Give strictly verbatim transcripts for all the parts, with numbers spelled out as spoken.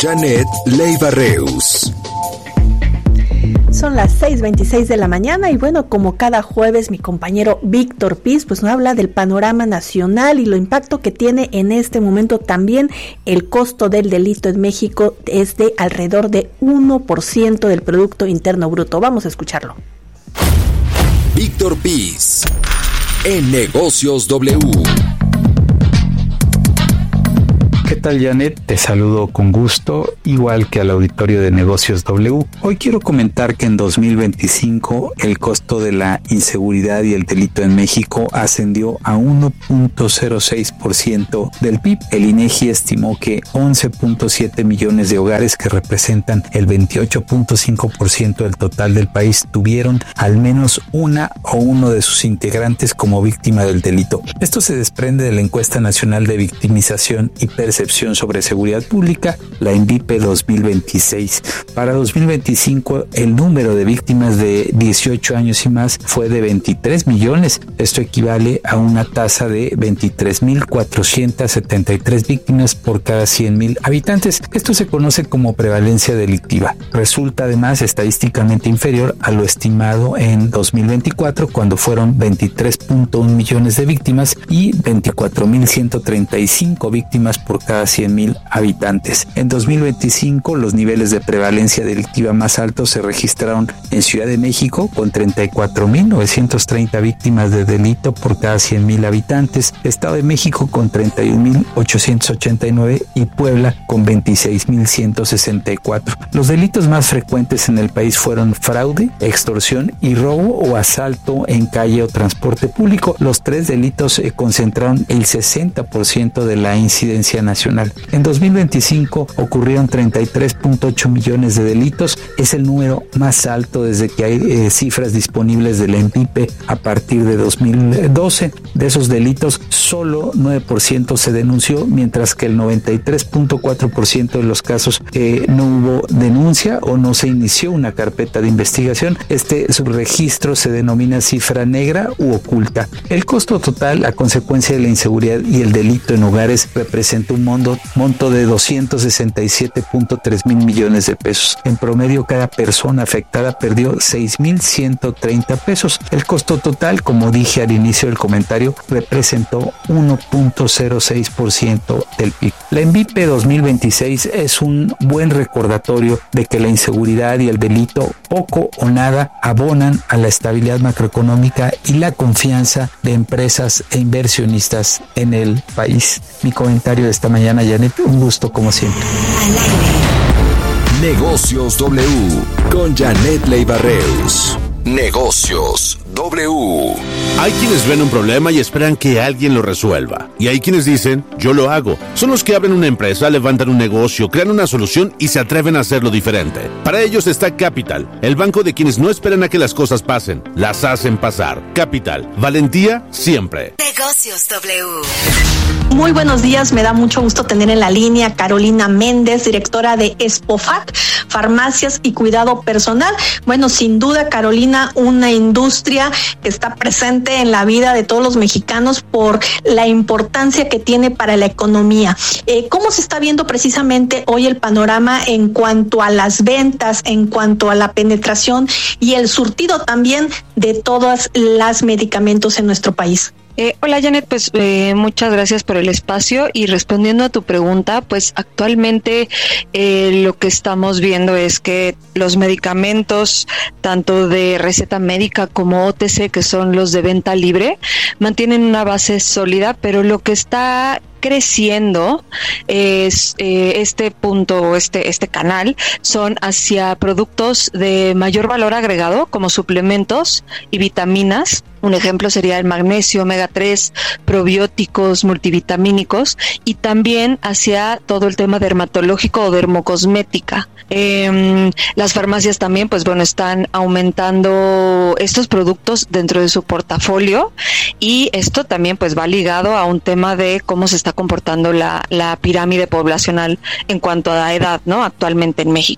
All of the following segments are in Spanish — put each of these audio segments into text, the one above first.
Janet Leiva Reus. Son las seis veintiséis de la mañana y bueno, como cada jueves mi compañero Víctor Piz pues nos habla del panorama nacional y lo impacto que tiene en este momento también el costo del delito en México es de alrededor de uno por ciento del Producto Interno Bruto. Vamos a escucharlo. Víctor Piz en Negocios W. ¿Qué tal, Janet? Te saludo con gusto, igual que al auditorio de Negocios W. Hoy quiero comentar que en dos mil veinticinco el costo de la inseguridad y el delito en México ascendió a uno punto cero seis por ciento del P I B. El INEGI estimó que once punto siete millones de hogares, que representan el veintiocho punto cinco por ciento del total del país, tuvieron al menos una o uno de sus integrantes como víctima del delito. Esto se desprende de la Encuesta Nacional de Victimización y Percepción sobre Seguridad Pública, la ENVIPE dos mil veintiséis. Para dos mil veinticinco, el número de víctimas de dieciocho años y más fue de veintitrés millones. Esto equivale a una tasa de veintitrés mil cuatrocientas setenta y tres víctimas por cada cien mil habitantes. Esto se conoce como prevalencia delictiva. Resulta además estadísticamente inferior a lo estimado en dos mil veinticuatro, cuando fueron veintitrés punto uno millones de víctimas y veinticuatro mil ciento treinta y cinco víctimas por cada cien mil habitantes. En dos mil veinticinco, los niveles de prevalencia delictiva más altos se registraron en Ciudad de México, con treinta y cuatro mil novecientos treinta víctimas de delito por cada cien mil habitantes, Estado de México con treinta y un mil ochocientos ochenta y nueve y Puebla con veintiséis mil ciento sesenta y cuatro. Los delitos más frecuentes en el país fueron fraude, extorsión y robo o asalto en calle o transporte público. Los tres delitos eh, concentraron el sesenta por ciento de la incidencia nacional. En dos mil veinticinco ocurrieron treinta y tres punto ocho millones de delitos. Es el número más alto desde que hay eh, cifras disponibles de la ENVIPE a partir de dos mil doce. De esos delitos, solo nueve por ciento se denunció, mientras que el noventa y tres punto cuatro por ciento de los casos eh, no hubo denuncia o no se inició una carpeta de investigación. Este subregistro se denomina cifra negra u oculta. El costo total a consecuencia de la inseguridad y el delito en hogares representa un monto, monto de doscientos sesenta y siete punto tres mil millones de pesos. En promedio, cada persona afectada perdió seis mil ciento treinta pesos. El costo total, como dije al inicio del comentario, representó uno punto cero seis por ciento del P I B. La ENVIPE dos mil veintiséis es un buen recordatorio de que la inseguridad y el delito poco o nada abonan a la estabilidad macroeconómica y la confianza de empresas e inversionistas en el país. Mi comentario de esta mañana, Janet, un gusto como siempre. Negocios W con Janet Leiva Reus. Negocios W. Hay quienes ven un problema y esperan que alguien lo resuelva. Y hay quienes dicen, yo lo hago. Son los que abren una empresa, levantan un negocio, crean una solución y se atreven a hacerlo diferente. Para ellos está Capital, el banco de quienes no esperan a que las cosas pasen, las hacen pasar. Capital, valentía siempre. Negocios W. Muy buenos días, me da mucho gusto tener en la línea a Carolina Méndez, directora de Espofac, Farmacias y Cuidado Personal. Bueno, sin duda, Carolina, una industria que está presente en la vida de todos los mexicanos por la importancia que tiene para la economía. Eh, ¿Cómo se está viendo precisamente hoy el panorama en cuanto a las ventas, en cuanto a la penetración y el surtido también de todos los medicamentos en nuestro país? Eh, hola Janet, pues eh, muchas gracias por el espacio y respondiendo a tu pregunta, pues actualmente eh, lo que estamos viendo es que los medicamentos tanto de receta médica como O T C, que son los de venta libre, mantienen una base sólida, pero lo que está creciendo es eh, este punto, este este canal, son hacia productos de mayor valor agregado como suplementos y vitaminas. Un ejemplo sería el magnesio, omega tres, probióticos, multivitamínicos, y también hacia todo el tema dermatológico o dermocosmética. Eh, las farmacias también, pues bueno, están aumentando estos productos dentro de su portafolio, y esto también pues va ligado a un tema de cómo se está comportando la, la pirámide poblacional en cuanto a edad, ¿no? Actualmente en México.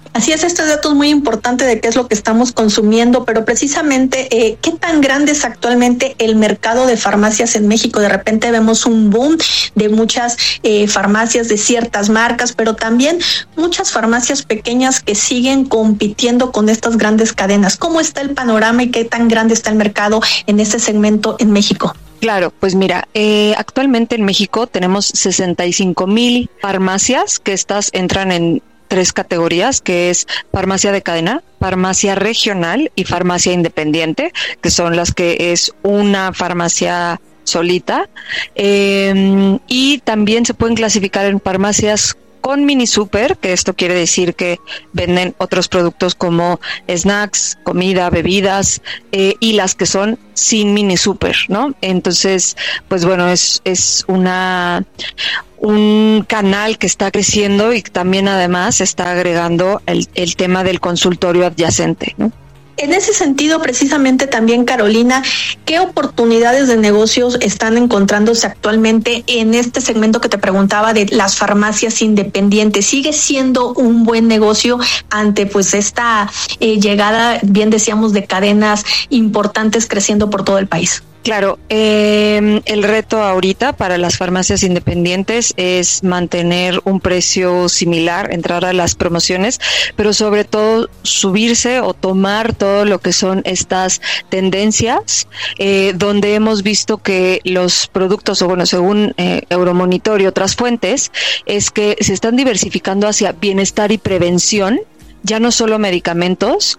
Así es, este dato es muy importante de qué es lo que estamos consumiendo, pero precisamente, eh, ¿qué tan grande es actualmente el mercado de farmacias en México? De repente vemos un boom de muchas eh, farmacias de ciertas marcas, pero también muchas farmacias pequeñas que siguen compitiendo con estas grandes cadenas. ¿Cómo está el panorama y qué tan grande está el mercado en este segmento en México? Claro, pues mira, eh, actualmente en México tenemos sesenta y cinco mil farmacias, que estas entran en tres categorías, que es farmacia de cadena, farmacia regional y farmacia independiente, que son las que es una farmacia solita, eh, y también se pueden clasificar en farmacias con mini super, que esto quiere decir que venden otros productos como snacks, comida, bebidas, eh, y las que son sin mini super, ¿no? Entonces, pues bueno, es, es una un canal que está creciendo y también además está agregando el, el tema del consultorio adyacente, ¿no? En ese sentido, precisamente también, Carolina, ¿qué oportunidades de negocios están encontrándose actualmente en este segmento que te preguntaba de las farmacias independientes? ¿Sigue siendo un buen negocio ante pues esta eh, llegada, bien decíamos, de cadenas importantes creciendo por todo el país? Claro, eh, el reto ahorita para las farmacias independientes es mantener un precio similar, entrar a las promociones, pero sobre todo subirse o tomar todo lo que son estas tendencias, eh, donde hemos visto que los productos, o bueno, según eh, Euromonitor y otras fuentes, es que se están diversificando hacia bienestar y prevención. Ya no solo medicamentos,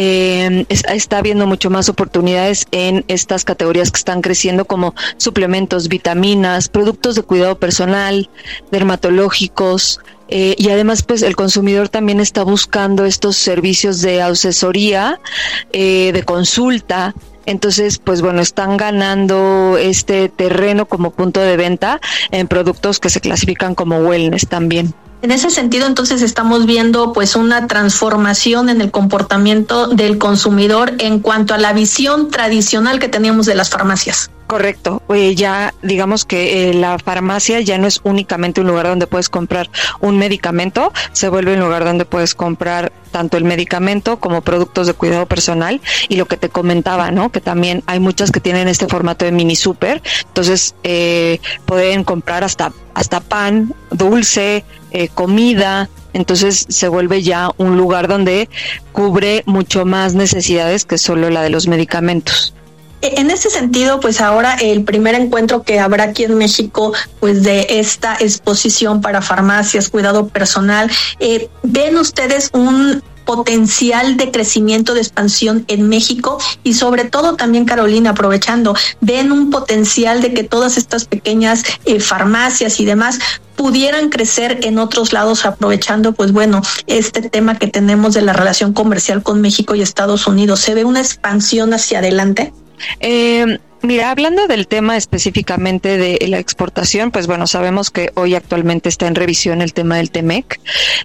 eh, es, está habiendo mucho más oportunidades en estas categorías que están creciendo, como suplementos, vitaminas, productos de cuidado personal, dermatológicos, eh, y además pues el consumidor también está buscando estos servicios de asesoría, eh, de consulta. Entonces, pues bueno, están ganando este terreno como punto de venta en productos que se clasifican como wellness también. En ese sentido, entonces, estamos viendo pues una transformación en el comportamiento del consumidor en cuanto a la visión tradicional que teníamos de las farmacias. Correcto, eh, ya digamos que eh, la farmacia ya no es únicamente un lugar donde puedes comprar un medicamento, se vuelve un lugar donde puedes comprar tanto el medicamento como productos de cuidado personal, y lo que te comentaba, ¿no? Que también hay muchas que tienen este formato de mini super, entonces eh, pueden comprar hasta, hasta pan, dulce, eh, comida. Entonces se vuelve ya un lugar donde cubre mucho más necesidades que solo la de los medicamentos. En ese sentido, pues ahora el primer encuentro que habrá aquí en México, pues de esta exposición para farmacias, cuidado personal, eh, ¿ven ustedes un potencial de crecimiento, de expansión en México? Y sobre todo también, Carolina, aprovechando, ¿ven un potencial de que todas estas pequeñas eh, farmacias y demás pudieran crecer en otros lados, aprovechando, pues bueno, este tema que tenemos de la relación comercial con México y Estados Unidos? ¿Se ve una expansión hacia adelante? Eh, mira, hablando del tema específicamente de la exportación, pues bueno, sabemos que hoy actualmente está en revisión el tema del T-MEC,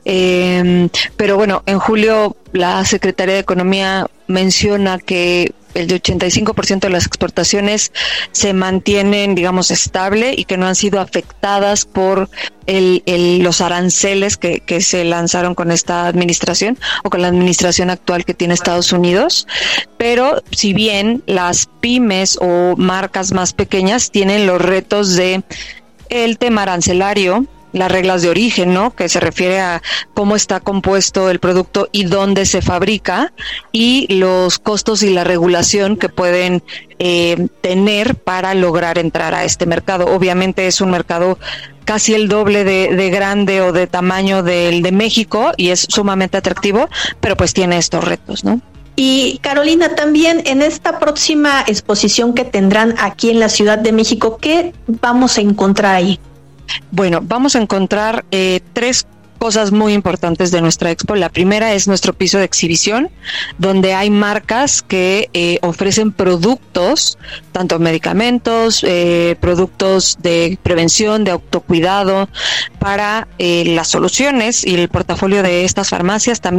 eh, pero bueno, en julio la Secretaría de Economía menciona que el ochenta y cinco por ciento de las exportaciones se mantienen, digamos, estable y que no han sido afectadas por el, el, los aranceles que, que se lanzaron con esta administración o con la administración actual que tiene Estados Unidos. Pero si bien las pymes o marcas más pequeñas tienen los retos de el tema arancelario, las reglas de origen, ¿no? Que se refiere a cómo está compuesto el producto y dónde se fabrica, y los costos y la regulación que pueden eh, tener para lograr entrar a este mercado. Obviamente es un mercado casi el doble de, de grande o de tamaño del de México y es sumamente atractivo, pero pues tiene estos retos, ¿no? Y Carolina, también en esta próxima exposición que tendrán aquí en la Ciudad de México, ¿qué vamos a encontrar ahí? Bueno, vamos a encontrar eh, tres cosas muy importantes de nuestra expo. La primera es nuestro piso de exhibición, donde hay marcas que eh, ofrecen productos, tanto medicamentos, eh, productos de prevención, de autocuidado, para eh, las soluciones y el portafolio de estas farmacias. También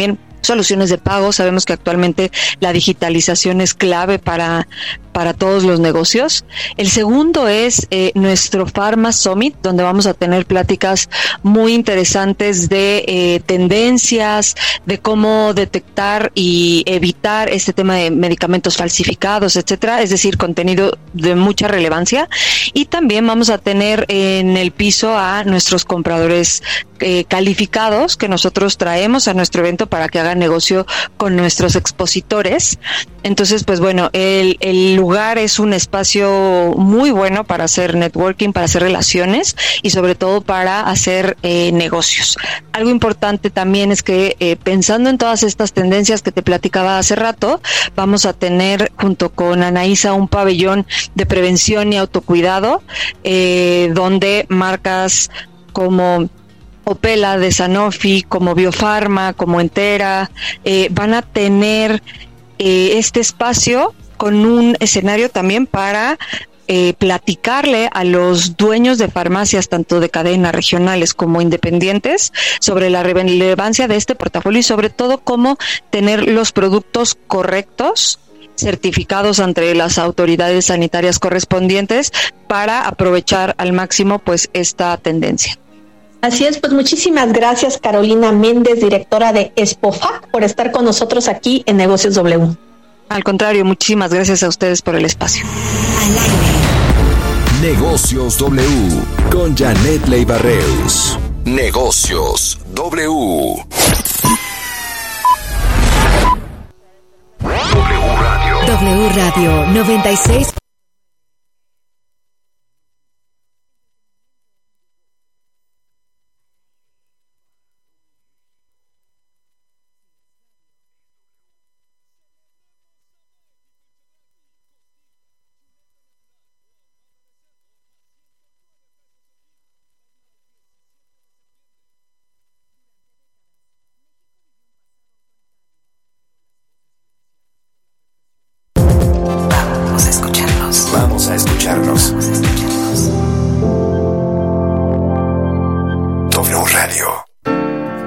soluciones de pago. Sabemos que actualmente la digitalización es clave para, para todos los negocios. El segundo es eh, nuestro Pharma Summit, donde vamos a tener pláticas muy interesantes de eh, tendencias, de cómo detectar y evitar este tema de medicamentos falsificados, etcétera, es decir, contenido de mucha relevancia. Y también vamos a tener en el piso a nuestros compradores eh, calificados que nosotros traemos a nuestro evento para que hagan negocio con nuestros expositores. Entonces, pues bueno, el, el lugar es un espacio muy bueno para hacer networking, para hacer relaciones y sobre todo para hacer eh, negocios. Algo importante también es que eh, pensando en todas estas tendencias que te platicaba hace rato, vamos a tener junto con Anaísa un pabellón de prevención y autocuidado, eh, donde marcas como Opela de Sanofi, como Biofarma, como Entera, eh, van a tener eh, este espacio con un escenario también para eh, platicarle a los dueños de farmacias, tanto de cadenas regionales como independientes, sobre la relevancia de este portafolio y sobre todo cómo tener los productos correctos, certificados ante las autoridades sanitarias correspondientes para aprovechar al máximo pues esta tendencia. Así es, pues muchísimas gracias Carolina Méndez, directora de ExpoFac, por estar con nosotros aquí en Negocios W. Al contrario, muchísimas gracias a ustedes por el espacio. Negocios W con Janet Leiva Reus. Negocios W. W Radio. W Radio noventa y seis. Vamos a escucharnos. W Radio.